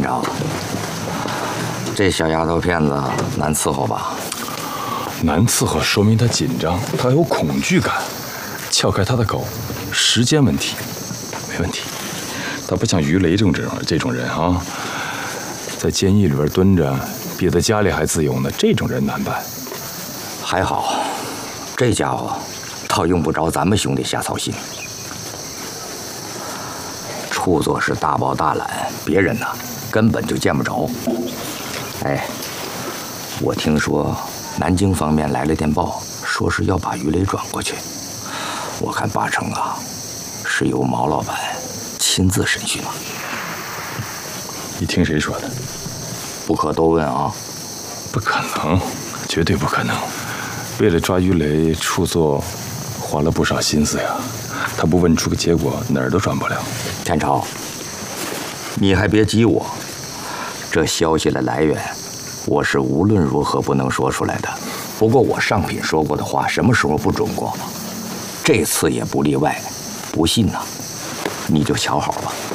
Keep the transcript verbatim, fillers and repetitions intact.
长，这小丫头片子难伺候吧？ 难伺候说明她紧张，她有恐惧感。撬开她的口，时间问题，没问题。她不像于雷这种这种人啊，在监狱里边蹲着，比在家里还自由呢。这种人难办。 还好，这家伙倒用不着咱们兄弟瞎操心。处作是大包大揽，别人呢根本就见不着。哎，我听说南京方面来了电报，说是要把于雷转过去。我看八成啊，是由毛老板亲自审讯了。 你听谁说的？ 不可多问啊！ 不可能，绝对不可能。为了抓于雷，处作花了不少心思呀。他不问出个结果，哪儿都转不了。 天朝，你还别激我，这消息的来源，我是无论如何不能说出来的。不过我上品说过的话，什么时候不准过吗？这次也不例外。不信呐，你就瞧好了。